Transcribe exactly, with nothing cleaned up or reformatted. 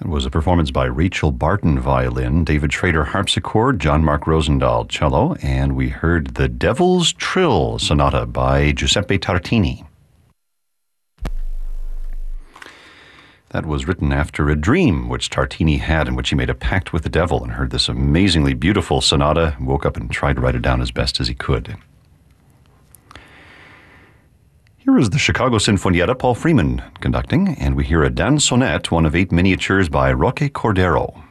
It was a performance by Rachel Barton, violin, David Schrader, harpsichord, John Mark Rosendahl, cello, and we heard the Devil's Trill Sonata by Giuseppe Tartini. That was written after a dream which Tartini had in which he made a pact with the devil and heard this amazingly beautiful sonata, woke up and tried to write it down as best as he could. Here is the Chicago Sinfonietta, Paul Freeman conducting, and we hear a dansonette, one of eight miniatures by Roque Cordero.